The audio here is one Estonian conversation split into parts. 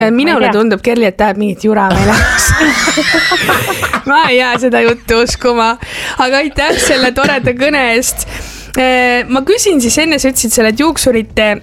minule tundub, Kerli, et tahab mingit jura meile. Ma ei jää seda juttu uskuma. Aga aitäh selle toreda kõne eest. Ma küsin siis enne, sa ütlesid selle juuksurite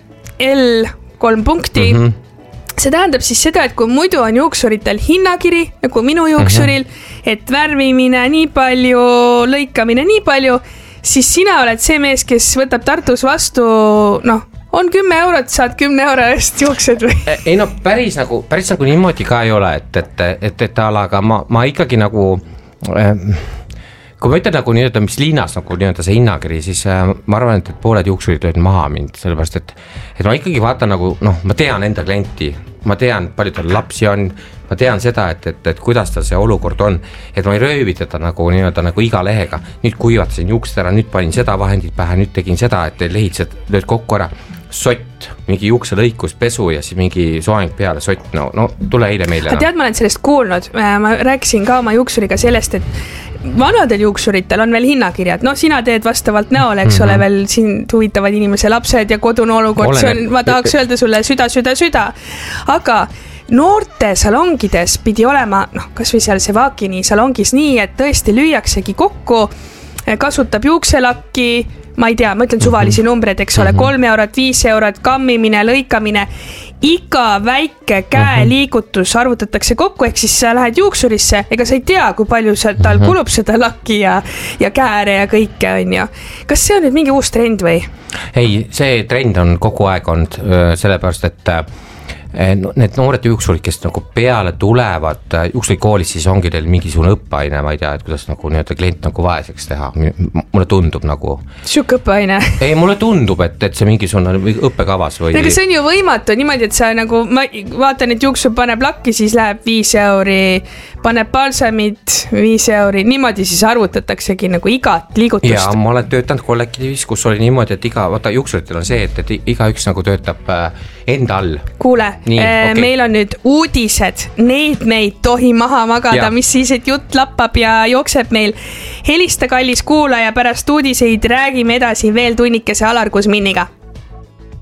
L3 punkti. See tähendab siis seda, et kui muidu on juuksuritel hinnakiri, nagu minu juuksuril, et värvimine nii palju, lõikamine nii palju, siis sina oled see mees, kes võtab Tartus vastu, on 10 eurot, saad 10 euro eest juuksed või? Ei päris nagu niimoodi ka ei ole, et aga ma ikkagi nagu... Kui ma ütlen nagu nii-öelda, mis liinas nagu nii-öelda see hinnakiri, siis ma arvan, et pooled juuksurid tööd maha mind, sellepärast, et ma ikkagi vaatan nagu, ma tean enda klienti, ma tean, palju tal lapsi on, ma tean seda, et kuidas tal see olukord on, et ma ei röövi teda nagu nii-öelda nagu iga lehega, nüüd kuivatasin juuksed ära, nüüd panin seda vahendit pähe, nüüd tegin seda, et lehitsed lööd kokku ära, sott, mingi juukselõikus, pesu ja siis mingi soeng peale, sott, tule eile meile. Tead, ma olen sellest kuulnud, ma rääkisin ka oma juuksuriga sellest, et vanadel juuksuritel on veel hinnakirjad, sina teed vastavalt näole, eks ole, veel siin huvitavad inimese lapsed ja kodune olukord, ma tahaks öelda sulle süda, aga noorte salongides pidi olema, kas või seal Sevakini salongis nii, et tõesti lüüaksegi kokku, kasutab juukselakki, ma ei tea, ma ütlen suvalisi numbreid, eks ole, 3 eurot, 5 eurot, kammimine, lõikamine, iga väike käeliigutus arvutatakse kokku, ehk siis sa lähed juuksurisse, ega sa ei tea, kui palju tal kulub seda lakki ja kääre ja kõike, on ju. Kas see on nüüd mingi uus trend või? Ei, see trend on kogu aeg olnud, sellepärast, et need noored juuksurid, kes nagu peale tulevad juuksurikoolis, siis ongi teil mingisugune õppeaine, ma ei tea, et kuidas nagu nii-öelda klient nagu vaeseks teha, mulle tundub nagu Siuke õppeaine? Ei, mulle tundub, et see mingisugune õppekavas või aga see on ju võimatu niimoodi, et sa nagu ma vaatan, et juuksur paneb lakki, siis läheb 5 euri, paneb balsamid 5 euri, niimoodi siis arvutataksegi nagu igat liigutust. Ja ma olen töötanud kollektiivis, kus oli niimoodi, et vaata juuksuritel on see, et igaüks nagu töötab enda all. Kuule, meil on nüüd uudised, neid me ei tohi maha magada, mis siis, et jutt lappab ja jookseb meil. Helista kallis kuulaja, pärast uudiseid räägime edasi veel tunnikese Alar Kusminiga.